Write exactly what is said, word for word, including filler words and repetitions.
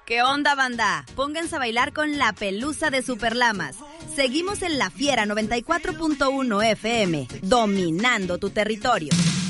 ¿Qué onda, banda? Pónganse a bailar con la pelusa de Superlamas. Seguimos en La Fiera noventa y cuatro punto uno F M, dominando tu territorio.